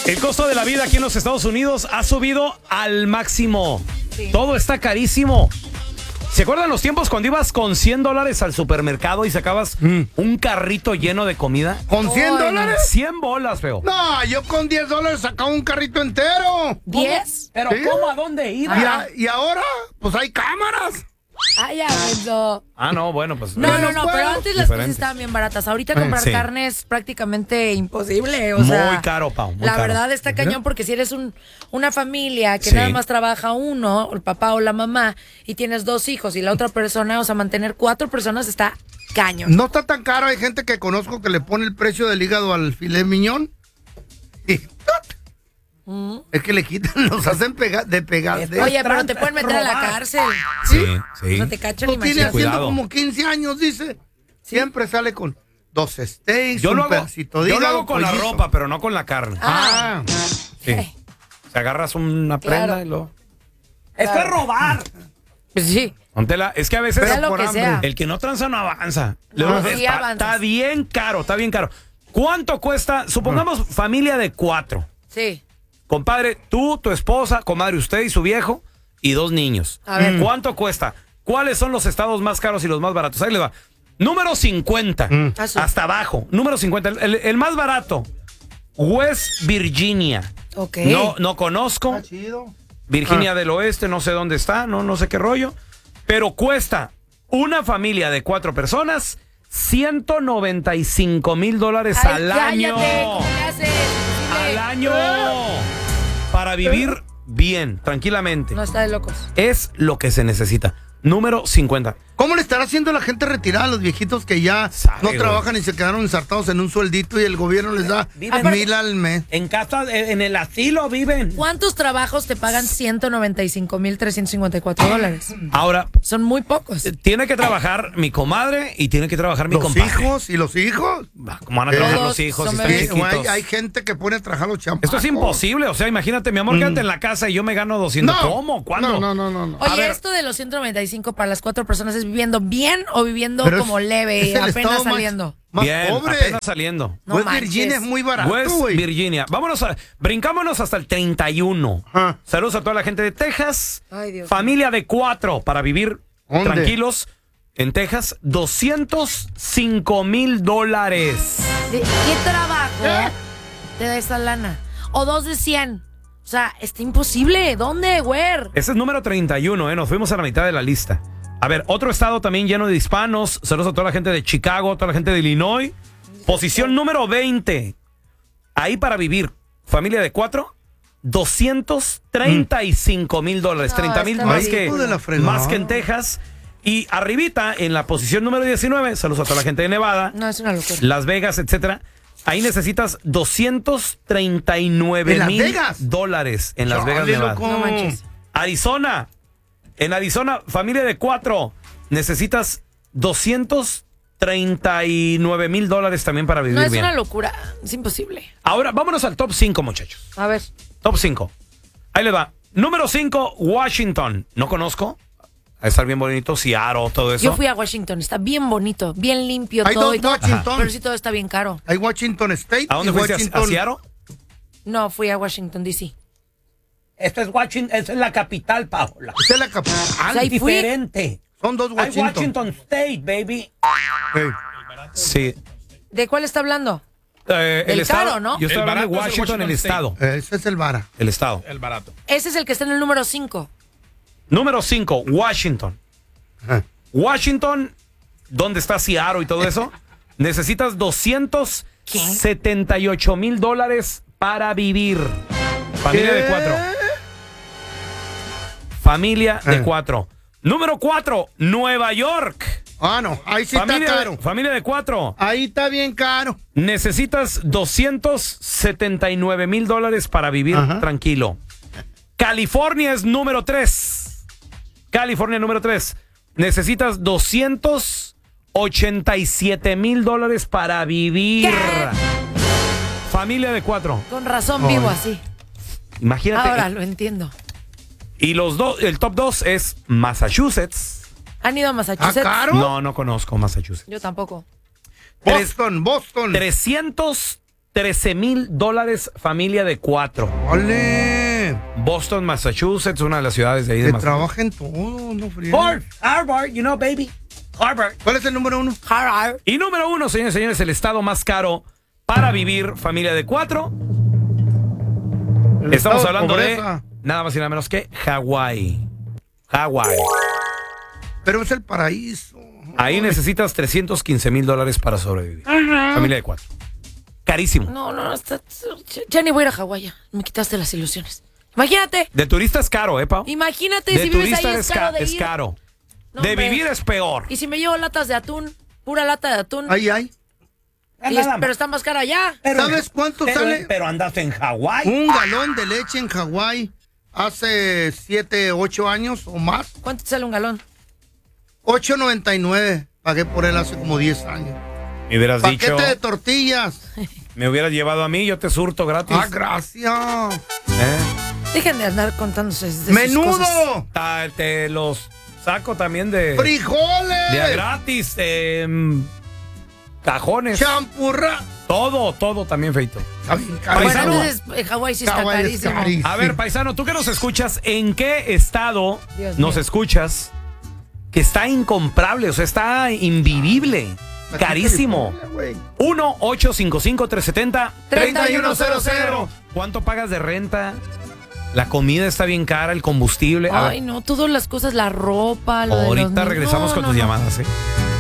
El costo de la vida aquí en los Estados Unidos ha subido al máximo. Sí. Todo está carísimo. ¿Se acuerdan los tiempos cuando ibas con $100 al supermercado y sacabas un carrito lleno de comida? ¿Con $100? 100 bolas, feo. No, yo con $10 sacaba un carrito entero. ¿10? ¿Pero ¿sí? cómo? ¿A dónde ibas? Y ahora, pues hay cámaras. Ay, ya, eso. Ah, no, bueno, pues. No, pero antes las cosas estaban bien baratas. Ahorita comprar carne es prácticamente imposible. O sea, muy caro, Pau. Muy la caro. verdad está cañón porque si eres una familia que nada más trabaja uno, el papá o la mamá, y tienes 2 hijos y la otra persona, o sea, mantener 4 personas está cañón. No está tan caro. Hay gente que conozco que le pone el precio del hígado al filet miñón. Y es que le quitan, los hacen pegar. Oye, pero te pueden meter a la cárcel. Sí. O sea, te cachan y tiene haciendo Cuidado. como 15 años, dice. Siempre sale con 2 steaks, Yo lo pedacito de yo lo hígado, hago con la pollito. ropa, pero no con la carne. Sí. Te agarras una prenda y lo... ¡Esto es robar! Pues sí. Póntela. Es que a veces Sea lo que sea. el que no tranza no avanza. Sí avanzas. Está bien caro, está bien caro. ¿Cuánto cuesta? Supongamos familia de 4. Sí. Compadre, tú, tu esposa, comadre, usted y su viejo y 2 niños. A ver. ¿Cuánto cuesta? ¿Cuáles son los estados más caros y los más baratos? Ahí les va. Número 50. Hasta abajo. Número 50. El más barato. West Virginia. Ok. No conozco. Está chido. Virginia del Oeste, no sé dónde está, no sé qué rollo. Pero cuesta una familia de 4 personas $195,000 al año. Cállate, ¿cómo le haces? Al año. Para vivir bien, tranquilamente. No está de locos. Es lo que se necesita. Número 50. ¿Cómo le estará haciendo la gente retirada a los viejitos que ya no trabajan y se quedaron ensartados en un sueldito y el gobierno les da $1,000 al mes? En casa, en el asilo viven. ¿Cuántos trabajos te pagan $195,354? Ahora, Son muy pocos. tiene que trabajar mi comadre y tiene que trabajar mi compadre. ¿Los hijos? ¿Cómo van a trabajar Todos los hijos? son Si están bebés. chiquitos. Hay gente que pone a trabajar los champos. Esto es imposible. O sea, imagínate, mi amor, quédate en la casa y yo me gano 200. No. ¿Cómo? ¿Cuándo? No. Oye, esto de los 195 para las 4 personas, ¿es viviendo bien o viviendo Pero como leve, es el apenas estado saliendo? Más Bien, pobre. apenas saliendo. No West manches. Virginia es muy barato, West güey. Virginia. Brincámonos hasta el 31. Ah. Saludos a toda la gente de Texas. Ay, Dios Familia de 4 para vivir ¿Dónde? tranquilos. En Texas, $205,000. ¿De qué trabajo te da esa lana? O 2 de 100. O sea, está imposible. ¿Dónde, güey? Ese es número 31, Nos fuimos a la mitad de la lista. A ver, otro estado también lleno de hispanos. Saludos a toda la gente de Chicago, toda la gente de Illinois. Posición número 20. Ahí para vivir. Familia de 4. $235,000. 30,000 está más ridículo. de la fregada. más que en Texas. Y arribita, en la posición número 19. Saludos a toda la gente de Nevada, No, es una locura. Las Vegas, etcétera. Ahí necesitas $239,000 ¿En Las Vegas? en Las Vegas, Chale, Nevada. loco. No manches. Arizona. En Arizona, familia de 4, necesitas $239,000 también para vivir No, es bien. una locura. Es imposible. Ahora, vámonos al top 5, muchachos. A ver. Top 5. Ahí le va. Número 5, Washington. No conozco. A estar bien bonito, Seattle, todo eso. Yo fui a Washington. Está bien bonito, bien limpio Hay todo dos y todo. Washington. Pero sí todo está bien caro. Hay Washington State. ¿A dónde y fuiste? ¿A Washington... Seattle? No, fui a Washington, D.C. Esta es Washington, esa es la capital, Paola. Esta es la capital. O sea, ahí fui. Diferente. Son 2 Hay Washington. Washington State, baby. Hey. Sí. ¿De cuál está hablando? El Del estado, caro, ¿no? Yo estoy El hablando de barato es el Washington, el Washington estado. Ese es el vara. El estado. El barato. Ese es el que está en el número 5. Número 5, Washington. Ajá. Washington, donde está Seattle y todo eso, necesitas $278,000 para vivir. Familia de 4. Familia de 4. Número 4, Nueva York. Ah, no. Ahí sí está caro. Familia de 4. Ahí está bien caro. Necesitas $279,000 para vivir tranquilo. California es número 3. California número 3. Necesitas $287,000 para vivir. ¿Qué? Familia de 4. Con razón vivo así. Imagínate. Ahora lo entiendo. Y el top 2 es Massachusetts. ¿Han ido a Massachusetts? ¿Ah, caro? No conozco Massachusetts. Yo tampoco. Boston. $330,000 $13,000 familia de 4. ¡Ole! Boston, Massachusetts, una de las ciudades de ahí de Que Massachusetts. trabajen todo, no frío. Harvard, you know, baby. Harvard. ¿Cuál es el número 1? Harvard. Y número 1, señores y señores, el estado más caro para vivir, familia de 4. Estamos hablando de nada más y nada menos que Hawái. Hawái. Pero es el paraíso. Ahí necesitas $315,000 para sobrevivir. Familia de 4. Carísimo. No, ya ni voy a ir a Hawái. Me quitaste las ilusiones. Imagínate. De turista es caro, Pau? Imagínate De si vives turista ahí, es caro de es ir. caro. No, de hombre. vivir es peor. Y si me llevo latas de atún, pura lata de atún. Ahí. Pero está más cara allá. ¿Sabes cuánto sale? Pero andaste en Hawái. Un galón de leche en Hawái hace 7, 8 años o más. ¿Cuánto sale un galón? $8.99. Pagué por él hace como 10 años. Me hubieras Paquete dicho, de tortillas. me hubieras llevado a mí, yo te surto gratis. Gracias. Dejen de andar contándose de sus cosas. ¡Menudo! Te los saco también de ¡Frijoles! a gratis. Cajones. ¡Champurra! Todo también, feito. Está bien Bueno, Paisano. entonces Hawái sí está Hawái es carísimo. carísimo. A ver, paisano, tú que nos escuchas, ¿en qué estado Dios nos mío. escuchas que está incomparable, o sea, está invivible, carísimo? 1-855-370-3100. ¿Cuánto pagas de renta? La comida está bien cara, el combustible. A Ay, ver, no, todas las cosas, la ropa, lo de los ahorita niños. regresamos No, con no, tus no. llamadas, ¿eh?